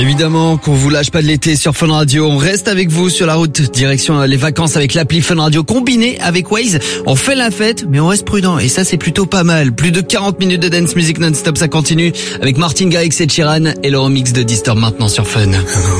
Évidemment qu'on vous lâche pas de l'été sur Fun Radio. On reste avec vous sur la route, direction les vacances avec l'appli Fun Radio combinée avec Waze. On fait la fête, mais on reste prudent. Et ça, c'est plutôt pas mal. Plus de 40 minutes de dance music non-stop, ça continue avec Martin Garrix et Sheeran et le remix de Disturb maintenant sur Fun.